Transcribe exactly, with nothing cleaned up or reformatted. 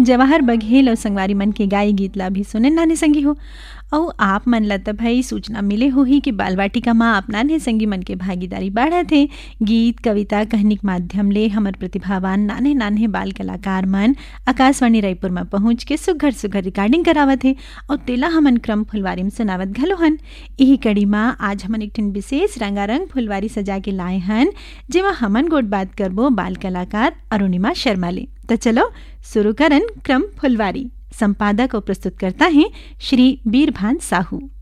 जवाहर बघेल और संगवारी मन के गाई गीत ला भी सुने नाने संगी हो। और आप मन ला तो भाई सूचना मिले हो ही कि बाल वाटिका माँ आप नाने संगी मन के भागीदारी बाढ़ा थे। गीत कविता कहनी के माध्यम ले हमर प्रतिभावान नाने नाने बाल कलाकार मन आकाशवाणी रायपुर में पहुँच के सुघर सुघर रिकॉर्डिंग करावत थे और तेला हमन क्रम फुलवारी में सुनावत घलो हन। यही कड़ी में आज हमन एक ठन विशेष रंगारंग फुलवारी सजा के लाए हन, जेमा हमन गोट बात करबो बाल कलाकार अरुणिमा शर्मा ले। तो चलो शुरू करन क्रम फुलवारी। संपादक और प्रस्तुत करता है श्री बीरभान साहू।